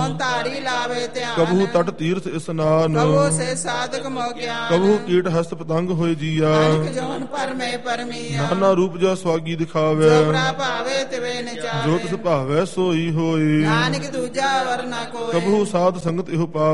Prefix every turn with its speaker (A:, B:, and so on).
A: ਧਾਰੀ ਲਾਵੇ ਧਿਆਨ।
B: ਕਬਹੂ ਤਟ ਤੀਰਥ ਇਸਨਾਨ।
A: ਕਬਹੂ ਸੇ ਸਾਧਕ ਮੋ ਗਿਆਨ।
B: ਕਬਹੂ ਕੀਟ ਹਸਤ ਪਤੰਗ ਹੋਏ ਜੀਆ।
A: ਅਨਕ ਜੋਨ ਪਰਮੇ ਪਰਮੀਆ।
B: ਨਾਨਾ ਰੂਪ ਜਾ ਸਵਾਗੀ ਦਿਖਾਵੇ।
A: ਜੋ ਪ੍ਰਭਾਵੇ ਤਿਵੇ ਨਚਾਵੇ।
B: ਜੋ ਤਿਸ ਭਾਵੈ ਸੋਈ ਹੋਏ।
A: ਨਾਨਕ ਦੂਜਾ ਵਰ ਨਾ ਕੋਇ।
B: ਕਬਹੂ ਸਾਧ ਸੰਗਤ ਇਹੋ ਪਾਵੇ।